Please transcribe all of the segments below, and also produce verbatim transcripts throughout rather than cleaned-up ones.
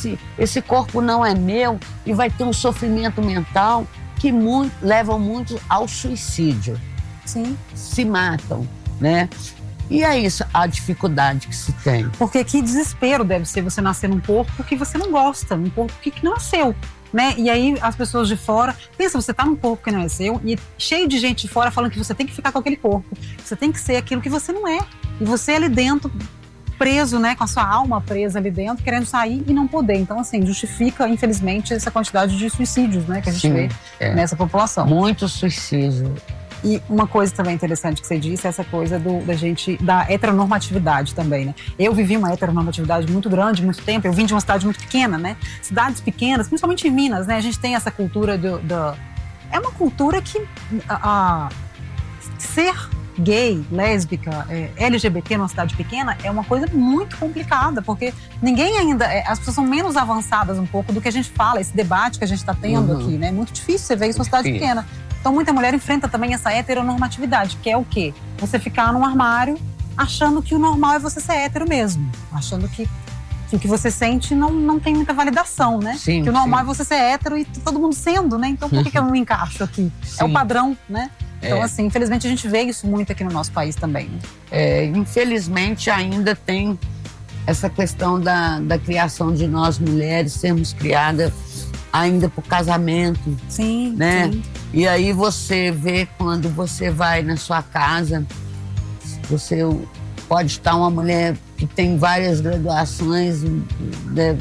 esse, esse corpo não é meu, e vai ter um sofrimento mental que muito, levam muito ao suicídio. Sim. Se matam, né? E é isso, a dificuldade que se tem. Porque que desespero deve ser você nascer num corpo que você não gosta, num corpo que, que não é seu, né? E aí as pessoas de fora, pensa, você tá num corpo que não é seu e cheio de gente de fora falando que você tem que ficar com aquele corpo, você tem que ser aquilo que você não é. E você ali dentro, preso, né, com a sua alma presa ali dentro, querendo sair e não poder. Então, assim, justifica, infelizmente, essa quantidade de suicídios, né, que a gente Sim, vê é. nessa população. Muito suicídio. E uma coisa também interessante que você disse é essa coisa do, da gente, da heteronormatividade também, né? Eu vivi uma heteronormatividade muito grande, muito tempo. Eu vim de uma cidade muito pequena, né? Cidades pequenas, principalmente em Minas, né? A gente tem essa cultura do... do é uma cultura que... A, a, ser gay, lésbica, é, L G B T numa cidade pequena é uma coisa muito complicada, porque ninguém ainda... É, as pessoas são menos avançadas um pouco do que a gente fala, esse debate que a gente está tendo uhum. aqui, né? É muito difícil você ver isso numa cidade pequena. Então, muita mulher enfrenta também essa heteronormatividade, que é o quê? Você ficar num armário achando que o normal é você ser hétero mesmo. Achando que, que o que você sente não, não tem muita validação, né? Sim, que o normal sim. é você ser hétero e todo mundo sendo, né? Então, por que, que eu não me encaixo aqui? Sim. É o padrão, né? Então, é. assim, infelizmente a gente vê isso muito aqui no nosso país também. Né? É, infelizmente ainda tem essa questão da, da criação de nós mulheres, sermos criadas ainda por casamento, sim, né? Sim. E aí você vê quando você vai na sua casa, você pode estar uma mulher que tem várias graduações, né,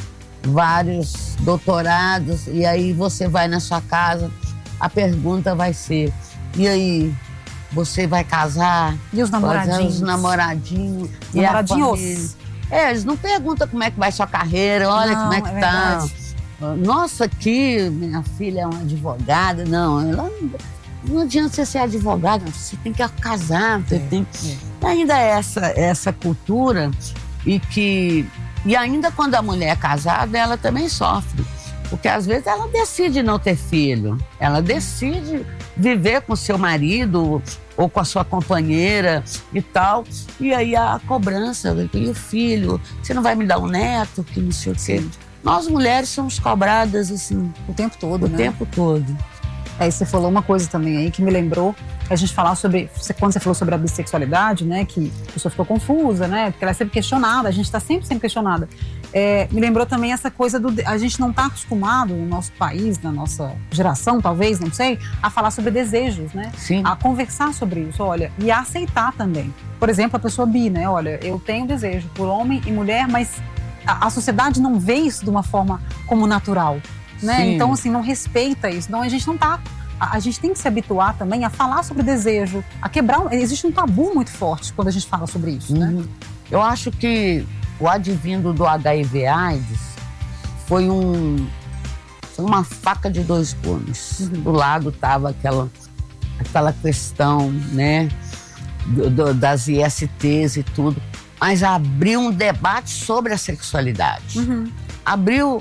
vários doutorados, e aí você vai na sua casa, a pergunta vai ser, e aí, você vai casar? E os namoradinhos? Os namoradinhos. Os namoradinhos? É, eles não perguntam como é que vai sua carreira, olha não, como é que é tá. Verdade. Nossa, aqui, minha filha é uma advogada. Não, ela não, não adianta você ser advogada, você tem que casar, você é, tem... É. Ainda é essa, essa cultura e que... E ainda quando a mulher é casada, ela também sofre. Porque às vezes ela decide não ter filho, ela decide viver com seu marido ou com a sua companheira e tal. E aí a cobrança, e o filho, você não vai me dar um neto, que não sei o quê. Nós mulheres somos cobradas assim o tempo todo, o né? tempo todo. Aí você falou uma coisa também aí que me lembrou a gente falar sobre, quando você falou sobre a bissexualidade, né, que a pessoa ficou confusa, né, porque ela é sempre questionada, a gente está sempre sempre questionada. É, me lembrou também essa coisa do, a gente não está acostumado no nosso país, na nossa geração talvez, não sei, a falar sobre desejos, né? Sim. A conversar sobre isso, olha, e a aceitar também. Por exemplo, a pessoa bi, né, olha, eu tenho desejo por homem e mulher, mas a, a sociedade não vê isso de uma forma como natural, né? Sim. Então, assim, não respeita isso. Então, a gente não está... A, a gente tem que se habituar também a falar sobre desejo, a quebrar... Existe um tabu muito forte quando a gente fala sobre isso, uhum. né? Eu acho que o advindo do H I V AIDS foi, um, foi uma faca de dois gumes. Uhum. Do lado estava aquela, aquela questão, né, do, do, das I S Tês e tudo, mas abriu um debate sobre a sexualidade. Uhum. Abriu...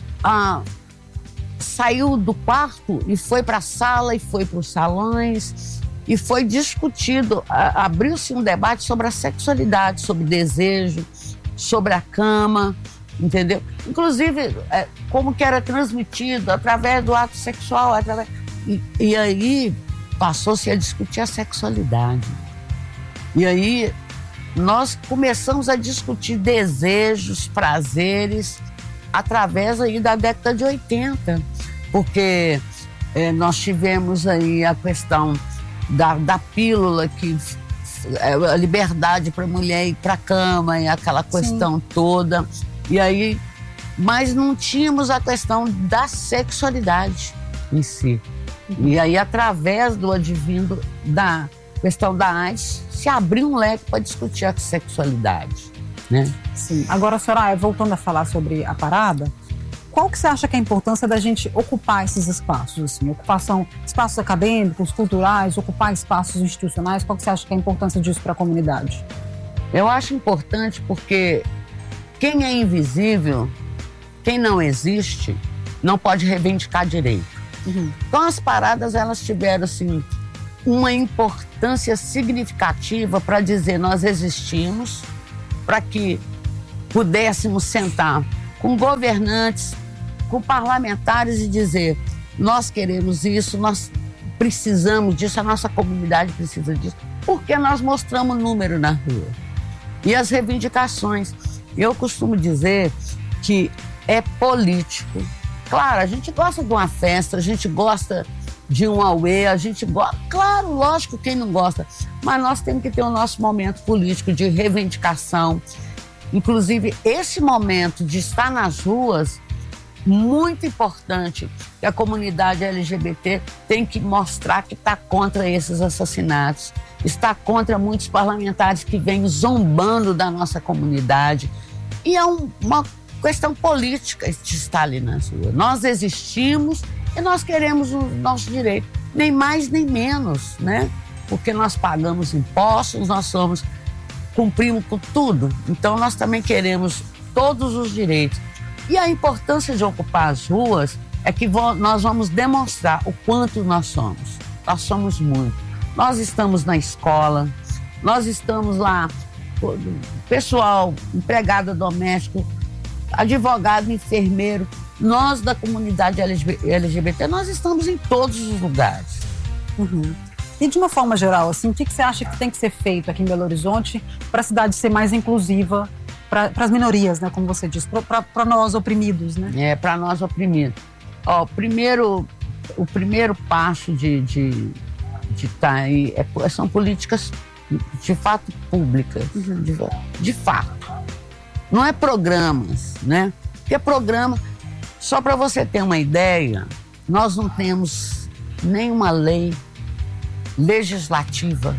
a saiu do quarto e foi para a sala e foi para os salões e foi discutido, abriu-se um debate sobre a sexualidade, sobre desejo, sobre a cama, entendeu? Inclusive, é, como que era transmitido através do ato sexual, através... E, e aí passou-se a discutir a sexualidade. E aí nós começamos a discutir desejos, prazeres, através aí da década de oitenta, porque é, nós tivemos aí a questão da, da pílula, que é, a liberdade para a mulher ir para a cama e aquela questão Sim. toda, e aí, mas não tínhamos a questão da sexualidade em si. Uhum. E aí, através do advindo da questão da AIDS, se abriu um leque para discutir a sexualidade. Né? Sim. Agora, Soraya, voltando a falar sobre a parada, qual que você acha que é a importância da gente ocupar esses espaços? Assim, ocupação, espaços acadêmicos, culturais, ocupar espaços institucionais, qual que você acha que é a importância disso para a comunidade? Eu acho importante porque quem é invisível, quem não existe, não pode reivindicar direito. Uhum. Então as paradas, elas tiveram assim, uma importância significativa para dizer nós existimos, para que pudéssemos sentar com governantes, com parlamentares e dizer: nós queremos isso, nós precisamos disso, a nossa comunidade precisa disso, porque nós mostramos número na rua. E as reivindicações. Eu costumo dizer que é político. Claro, a gente gosta de uma festa, a gente gosta de um auê, a gente gosta... Claro, lógico, quem não gosta. Mas nós temos que ter o nosso momento político de reivindicação. Inclusive, esse momento de estar nas ruas, muito importante, que a comunidade L G B T tem que mostrar que está contra esses assassinatos, está contra muitos parlamentares que vêm zombando da nossa comunidade. E é um, uma questão política de estar ali nas ruas. Nós existimos e nós queremos o nosso direito, nem mais nem menos, né? Porque nós pagamos impostos, nós somos, cumprimos com tudo. Então nós também queremos todos os direitos. E a importância de ocupar as ruas é que nós vamos demonstrar o quanto nós somos. Nós somos muito. Nós estamos na escola, nós estamos lá, pessoal, empregada doméstica, advogado, enfermeiro, nós da comunidade L G B T, nós estamos em todos os lugares. Uhum. E de uma forma geral, assim, o que, que você acha que tem que ser feito aqui em Belo Horizonte para a cidade ser mais inclusiva para as minorias, né, como você disse, para nós oprimidos, né? É, para nós oprimidos. Ó, primeiro, o primeiro passo de de de tá aí é, são políticas de fato públicas, uhum. de, de fato. Não é programas, né? Porque programa, só para você ter uma ideia, nós não temos nenhuma lei legislativa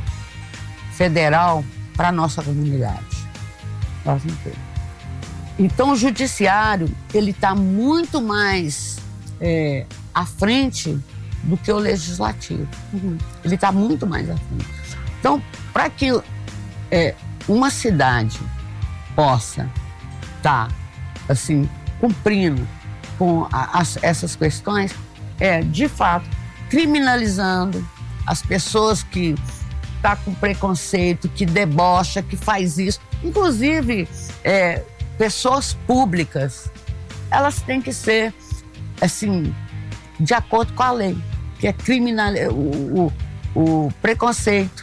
federal para a nossa comunidade. Nós não temos. Então o judiciário, ele está muito mais é, à frente do que o legislativo. Uhum. Ele está muito mais à frente. Então, para que é, uma cidade possa estar, tá, assim, cumprindo com a, as, essas questões, é, de fato, criminalizando as pessoas que estão tá com preconceito, que debocha, que faz isso. Inclusive, é, pessoas públicas, elas têm que ser, assim, de acordo com a lei, que é criminal, o, o, o preconceito,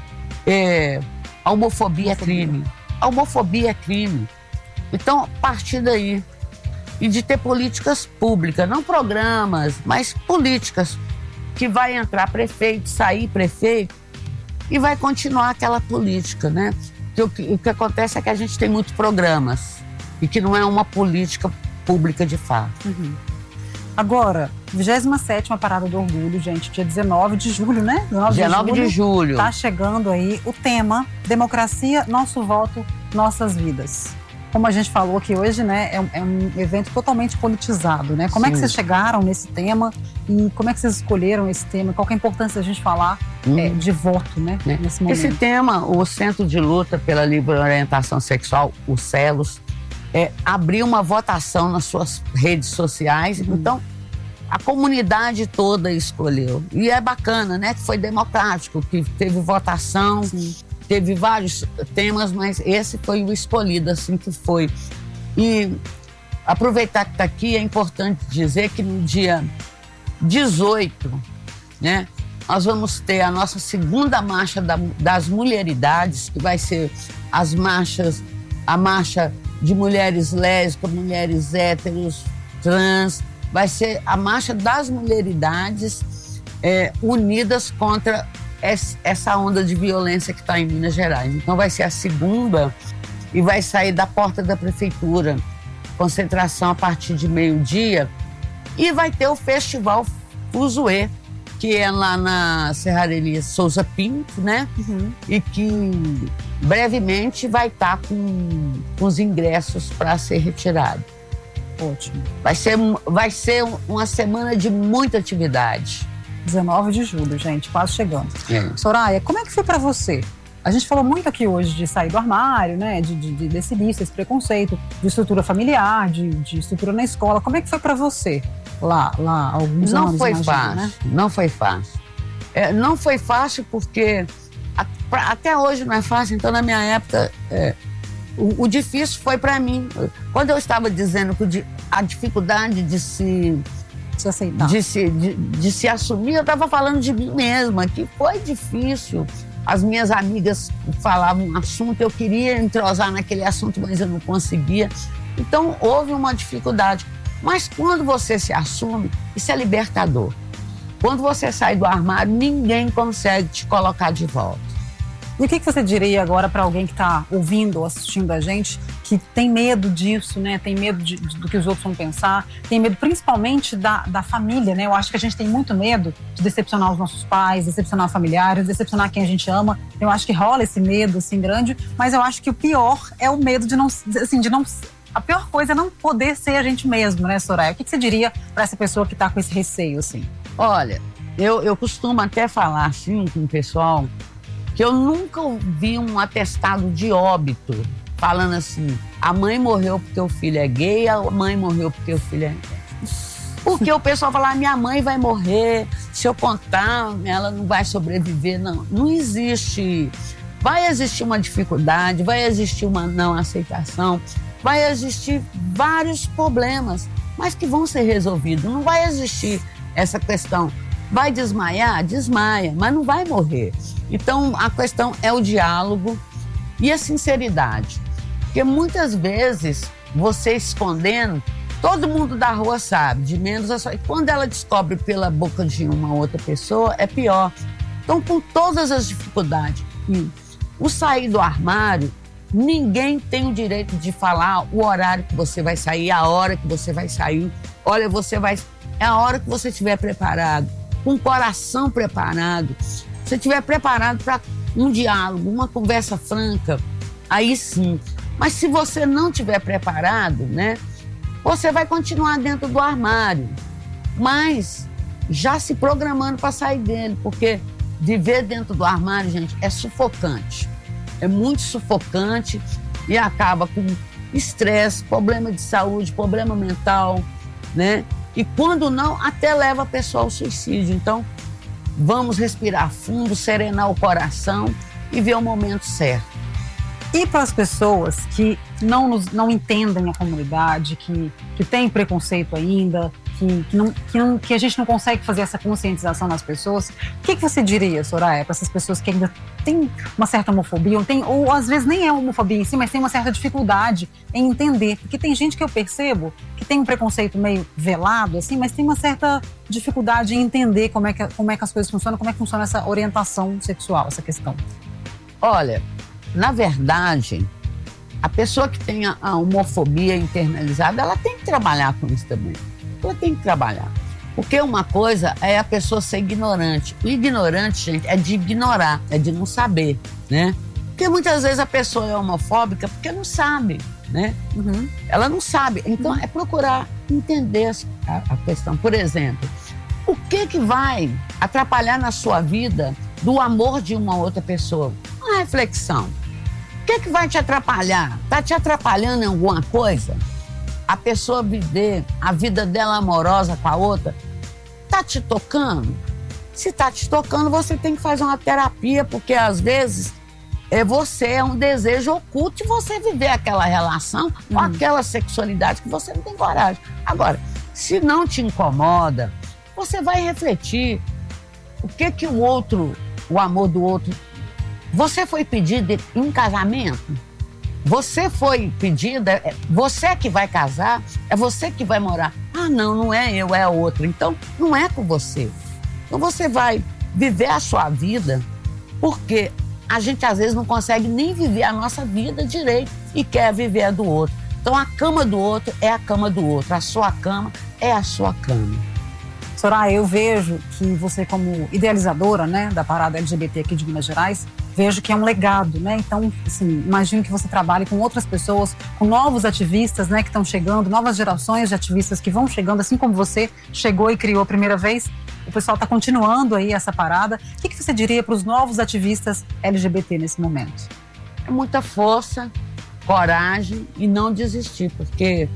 é, a homofobia é crime. A homofobia é crime. Então, a partir daí, e de ter políticas públicas, não programas, mas políticas, que vai entrar prefeito, sair prefeito, e vai continuar aquela política, né? Que o, que, o que acontece é que a gente tem muitos programas, e que não é uma política pública de fato. Uhum. Agora, vigésima sétima Parada do Orgulho, gente, dia dezenove de julho, né? dezenove de julho. Tá chegando aí o tema Democracia, Nosso Voto, Nossas Vidas. Como a gente falou aqui hoje, né, é um, é um evento totalmente politizado, né? Como Sim. é que vocês chegaram nesse tema e como é que vocês escolheram esse tema? Qual que é a importância da gente falar hum. é, de voto, né, é. nesse momento? Esse tema, o Centro de Luta pela Livre Orientação Sexual, o CELOS, é, abriu uma votação nas suas redes sociais, hum. então a comunidade toda escolheu. E é bacana, né, que foi democrático, que teve votação, Sim. teve vários temas, mas esse foi o escolhido, assim que foi. E aproveitar que está aqui, é importante dizer que no dia dezoito, né, nós vamos ter a nossa segunda marcha da, das mulheridades, que vai ser as marchas, a marcha de mulheres lésbicas, mulheres héteros, trans, vai ser a marcha das mulheridades é, unidas contra essa onda de violência que está em Minas Gerais. Então vai ser a segunda e vai sair da porta da prefeitura, concentração a partir de meio-dia, e vai ter o Festival Fuzuê, que é lá na Serraria Souza Pinto, né? Uhum. E que brevemente vai estar tá com, com os ingressos para ser retirado. Ótimo. Vai ser, vai ser uma semana de muita atividade. dezenove de julho, gente, quase chegando. É. Soraya, como é que foi para você? A gente falou muito aqui hoje de sair do armário, né? De, de, de desse vício, esse preconceito, de estrutura familiar, de, de estrutura na escola. Como é que foi para você lá, lá alguns não anos? Foi imagina, fácil, né? Não foi fácil. É, não foi fácil porque a, pra, até hoje não é fácil. Então, na minha época, é, O, o difícil foi para mim. Quando eu estava dizendo que a dificuldade de se... Se aceitar. De se, de, de se assumir, eu estava falando de mim mesma, que foi difícil. As minhas amigas falavam um assunto, eu queria entrosar naquele assunto, mas eu não conseguia. Então, houve uma dificuldade. Mas quando você se assume, isso é libertador. Quando você sai do armário, ninguém consegue te colocar de volta. E o que você diria agora para alguém que está ouvindo ou assistindo a gente, que tem medo disso, né? Tem medo de, de, do que os outros vão pensar, tem medo principalmente da, da família, né? Eu acho que a gente tem muito medo de decepcionar os nossos pais, decepcionar familiares, decepcionar quem a gente ama. Eu acho que rola esse medo, assim, grande, mas eu acho que o pior é o medo de não, assim, de não... A pior coisa é não poder ser a gente mesmo, né, Soraya? O que você diria para essa pessoa que está com esse receio, assim? Olha, eu, eu costumo até falar, assim, com o pessoal, que eu nunca vi um atestado de óbito falando assim, a mãe morreu porque o filho é gay, a mãe morreu porque o filho é gay. Porque o pessoal fala, ah, minha mãe vai morrer, se eu contar, ela não vai sobreviver. Não, não existe. Vai existir uma dificuldade, vai existir uma não aceitação, vai existir vários problemas, mas que vão ser resolvidos. Não vai existir essa questão, vai desmaiar? Desmaia, mas não vai morrer. Então, a questão é o diálogo e a sinceridade. Porque muitas vezes, você escondendo, todo mundo da rua sabe, de menos a sua. E quando ela descobre pela boca de uma outra pessoa, é pior. Então, com todas as dificuldades, o sair do armário, ninguém tem o direito de falar o horário que você vai sair, a hora que você vai sair. Olha, você vai... É a hora que você estiver preparado, com o coração preparado. Se você estiver preparado para um diálogo, uma conversa franca, aí sim. Mas se você não estiver preparado, né, você vai continuar dentro do armário, mas já se programando para sair dele, porque viver dentro do armário, gente, é sufocante. É muito sufocante e acaba com estresse, problema de saúde, problema mental, né? E quando não, até leva a pessoa ao suicídio. Então, vamos respirar fundo, serenar o coração e ver o momento certo. E para as pessoas que não, nos, não entendem a comunidade, que, que tem preconceito ainda, que, que, não, que, não, que a gente não consegue fazer essa conscientização nas pessoas, o que, que você diria, Soraya, para essas pessoas que ainda têm uma certa homofobia, ou, tem, ou às vezes nem é homofobia em si, mas tem uma certa dificuldade em entender? Porque tem gente que eu percebo que tem um preconceito meio velado, assim, mas tem uma certa dificuldade em entender como é que, como é que as coisas funcionam, como é que funciona essa orientação sexual, essa questão. Olha, na verdade, a pessoa que tem a, a homofobia internalizada, ela tem que trabalhar com isso também. Ela tem que trabalhar. Porque uma coisa é a pessoa ser ignorante. O ignorante, gente, é de ignorar, é de não saber, né? Porque muitas vezes a pessoa é homofóbica porque não sabe, né? Uhum. Ela não sabe. Então, uhum. é procurar entender a, a questão. Por exemplo, o que que vai atrapalhar na sua vida do amor de uma outra pessoa? Uma reflexão. O que que vai te atrapalhar? Está te atrapalhando em alguma coisa? A pessoa viver a vida dela amorosa com a outra? Está te tocando? Se está te tocando, você tem que fazer uma terapia, porque às vezes é você, é um desejo oculto de você viver aquela relação com aquela sexualidade que você não tem coragem. Agora, se não te incomoda, você vai refletir o que que o outro, o amor do outro... Você foi pedida em casamento? Você foi pedida, você que vai casar, é você que vai morar. Ah, não, não é eu, é outro. Então, não é com você. Então, você vai viver a sua vida, porque a gente, às vezes, não consegue nem viver a nossa vida direito e quer viver a do outro. Então, a cama do outro é a cama do outro. A sua cama é a sua cama. Soraya, eu vejo que você, como idealizadora, né, da parada L G B T aqui de Minas Gerais, vejo que é um legado, né? Então, assim, imagino que você trabalhe com outras pessoas, com novos ativistas, né, que estão chegando, novas gerações de ativistas que vão chegando, assim como você chegou e criou a primeira vez. O pessoal está continuando aí essa parada. O que que você diria para os novos ativistas L G B T nesse momento? É muita força, coragem e não desistir, porque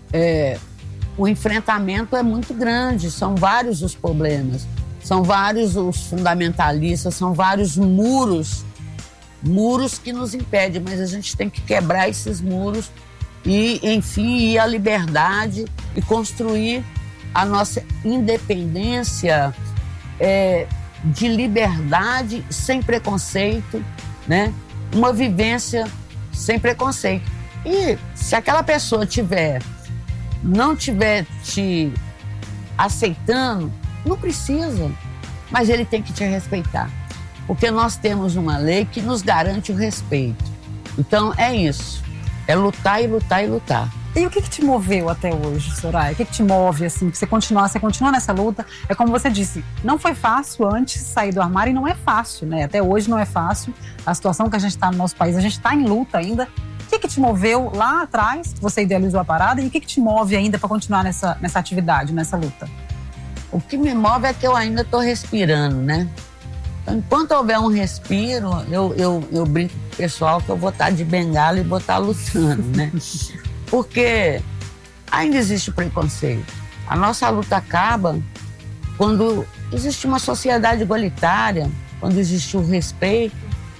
é, o enfrentamento é muito grande, são vários os problemas, são vários os fundamentalistas, são vários muros muros que nos impedem, mas a gente tem que quebrar esses muros e, enfim, ir à liberdade e construir a nossa independência é, de liberdade sem preconceito, né? Uma vivência sem preconceito. E se aquela pessoa tiver, não tiver te aceitando, não precisa, mas ele tem que te respeitar. Porque nós temos uma lei que nos garante o respeito. Então é isso, é lutar e lutar e lutar. E o que, que te moveu até hoje, Soraya? O que, que te move, assim, que você continuar, você continua nessa luta? É como você disse, não foi fácil antes sair do armário e não é fácil, né? Até hoje não é fácil. A situação que a gente está no nosso país, a gente está em luta ainda. O que, que te moveu lá atrás, que você idealizou a parada, e o que, que te move ainda para continuar nessa, nessa atividade, nessa luta? O que me move é que eu ainda estou respirando, né? Então, enquanto houver um respiro, eu, eu, eu brinco com o pessoal que eu vou estar de bengala e vou estar lutando, né? Porque ainda existe o preconceito. A nossa luta acaba quando existe uma sociedade igualitária, quando existe o respeito,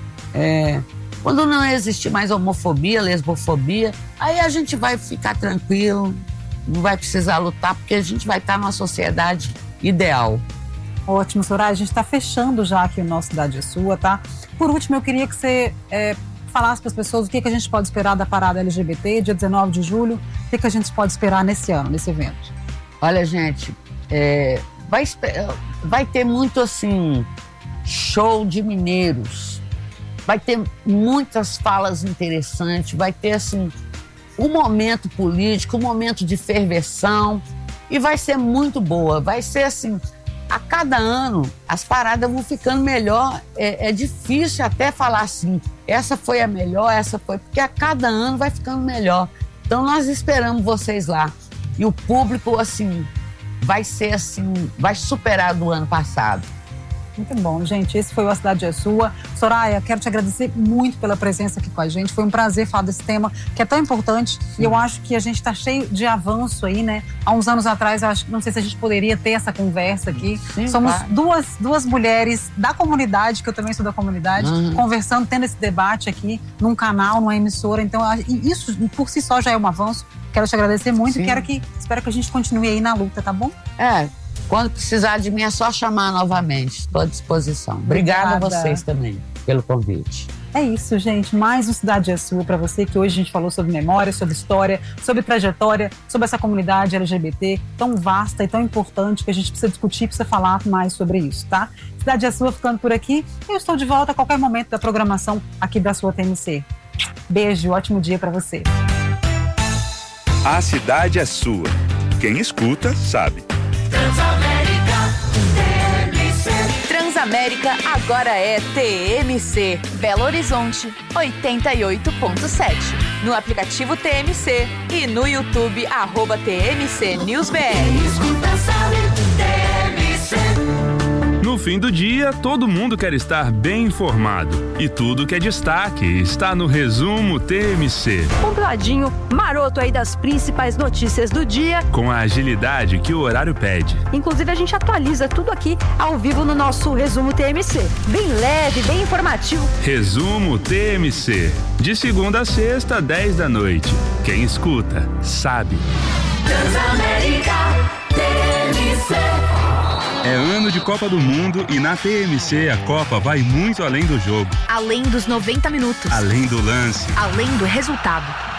é, quando não existe mais homofobia, lesbofobia, aí a gente vai ficar tranquilo, não vai precisar lutar, porque a gente vai estar numa sociedade ideal. Ótimo, Soraya. A gente está fechando já aqui o nosso Cidade é Sua, tá? Por último, eu queria que você é, falasse para as pessoas o que, que a gente pode esperar da parada L G B T, dia dezenove de julho, o que, que a gente pode esperar nesse ano, nesse evento. Olha, gente, é, vai, vai ter muito, assim, show de mineiros, vai ter muitas falas interessantes, vai ter, assim, um momento político, um momento de ferveção, e vai ser muito boa, vai ser, assim... A cada ano, as paradas vão ficando melhor. É, é difícil até falar assim, essa foi a melhor, essa foi... Porque a cada ano vai ficando melhor. Então, nós esperamos vocês lá. E o público, assim, vai ser assim, vai superar do ano passado. Muito bom, gente. Esse foi o A Cidade é Sua. Soraya, quero te agradecer muito pela presença aqui com a gente. Foi um prazer falar desse tema que é tão importante. Sim. E eu acho que a gente está cheio de avanço aí, né? Há uns anos atrás, eu acho, não sei se a gente poderia ter essa conversa aqui. Sim, Somos claro. duas, duas mulheres da comunidade, que eu também sou da comunidade, uhum. conversando, tendo esse debate aqui num canal, numa emissora. Então, isso por si só já é um avanço. Quero te agradecer muito. Sim. E quero que, espero que a gente continue aí na luta, tá bom? É. Quando precisar de mim, é só chamar novamente. Estou à disposição. Obrigada, Obrigada a vocês também pelo convite. É isso, gente. Mais um Cidade é Sua para você, que hoje a gente falou sobre memória, sobre história, sobre trajetória, sobre essa comunidade L G B T tão vasta e tão importante que a gente precisa discutir, precisa falar mais sobre isso, tá? Cidade é Sua ficando por aqui. Eu estou de volta a qualquer momento da programação aqui da sua T M C. Beijo, ótimo dia para você. A Cidade é Sua. Quem escuta, sabe. Transamérica T M C. Transamérica agora é T M C. Belo Horizonte, oitenta e oito ponto sete. No aplicativo T M C e no YouTube, arroba T M C News B R. Quem escuta sabe, T M C. No fim do dia, todo mundo quer estar bem informado. E tudo que é destaque está no Resumo T M C. Compiladinho, maroto aí das principais notícias do dia. Com a agilidade que o horário pede. Inclusive, a gente atualiza tudo aqui ao vivo no nosso Resumo T M C. Bem leve, bem informativo. Resumo T M C. De segunda a sexta, dez da noite. Quem escuta, sabe. Transamérica T M C. É ano de Copa do Mundo e na T M C a Copa vai muito além do jogo. Além dos noventa minutos. Além do lance. Além do resultado.